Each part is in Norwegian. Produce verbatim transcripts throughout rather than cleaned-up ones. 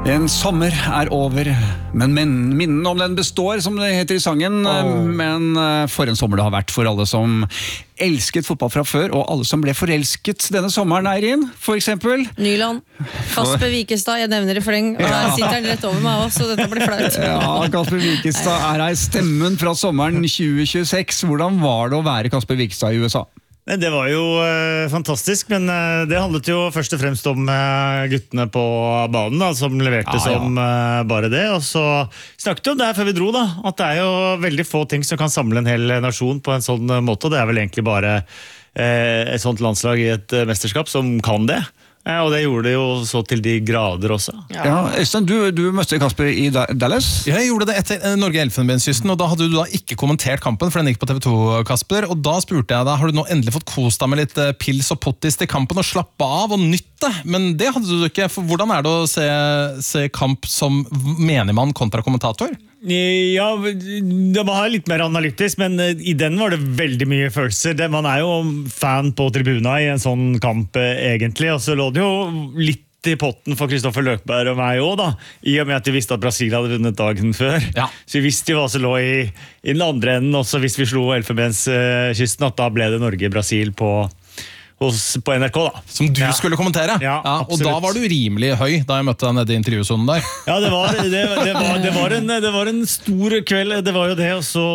En sommer er over, men minnen om den består, som det heter i sangen. Oh. Men for en sommer det har vært for alle som elsket fotball fra før, og alle som ble forelsket denne sommeren, Eirin, for eksempel. Nyland, Kasper Wikestad, jeg nevner det for den, og her sitter han rett over meg også, så dette blir flaut. Ja, Kasper Wikestad er her, stemmen fra sommeren tjue tjueseks. Hvordan var det å være Kasper Wikestad i U S A? Det var jo eh, fantastisk, men eh, det handlet jo først og fremst om eh, guttene på banen da, som leverte ja, ja. som eh, bare det. Og så snakket vi om det her før vi dro, da, at det er jo veldig få ting som kan samle en hel nasjon på en sånn måte. Det er vel egentlig bare eh, et sånt landslag i et eh, mesterskap som kan det. Ja, og det gjorde det jo så til de grader også. Ja, ja Øystein, du, du møtte Kasper i Dallas? Ja, jeg gjorde det etter Norge-Elfenbenskysten, og da hadde du da ikke kommentert kampen, for den gikk på T V to, Kasper, og da spurte jeg deg, har du nå endelig fått kost deg med litt pils og pottis til kampen og slappe av og nytt det? Men det hadde du ikke, for hvordan er det å se, se kamp som menigmann kontra kommentator? Ja, det var litt mer analytisk, men i den var det veldig mye følelser. Man er jo fan på tribuna i en sånn kamp egentlig, og så lå det jo litt i potten for Kristoffer Løkberg og meg også da, i og med at de visste at Brasil hadde vunnet dagen før. Ja. Så vi visste jo hva som lå i, i den andre enden, også hvis vi slo Elfenbenskysten, at da ble det Norge-Brasil på Hos, på N R K da. Som du ja. skulle kommentere. Ja, ja, og da var du rimelig høy da jeg møtte deg nede i intervjusonen der. Ja, det var, det, det, var, det, var en, det var en stor kveld, det var jo det, og så,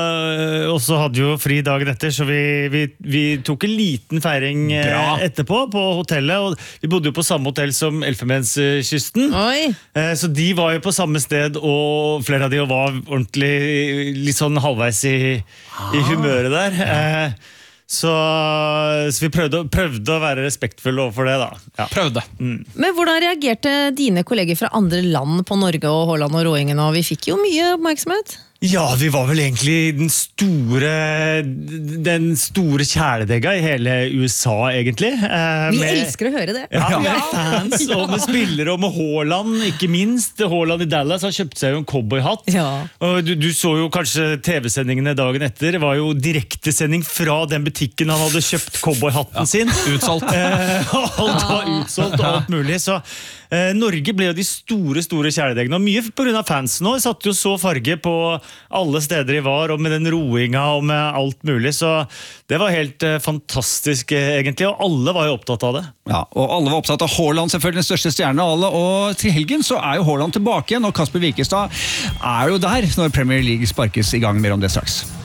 og så hadde vi jo fri dagen etter, så vi, vi, vi tok en liten feiring Bra. etterpå på hotellet, og vi bodde jo på samme hotell som Elfenbenskysten. Oi. Så de var jo på samme sted, og flere av de var ordentlig litt sånn halvveis i, i humøret der. Ah. Så, så vi prøvde, prøvde å være respektfulle overfor det da. Ja. Prøvde. Mm. Men hvordan reagerte dine kolleger fra andre land på Norge og Haaland og Råingen, og vi fikk jo mye oppmerksomhet? Ja, vi var vel egentlig den store, den store kjæledegga i hele U S A, egentlig. Eh, vi med, elsker å høre det. Ja, med fans og med spillere, og med Haaland, ikke minst. Haaland i Dallas har kjøpt seg jo en cowboyhatt. Ja. Og du, du så jo kanskje T V-sendingene dagen etter. Det var jo direktesending fra den butikken han hadde kjøpt cowboyhatten ja. sin. Utsolgt. Eh, alt var utsolgt og alt mulig, så... Eh, Norge ble jo de store, store kjæledeggene, og mye på grunn av fansen nå. Vi satte jo så farge på alle steder de var, og med den roinga og med alt mulig, så det var helt eh, fantastisk eh, egentlig, og alle var jo opptatt av det. Ja, og alle var opptatt av Haaland, selvfølgelig den største stjernen av alle, og til helgen så er jo Haaland tilbake igjen, og Kasper Wikestad er jo der når Premier League sparkes i gang. Mer om det straks.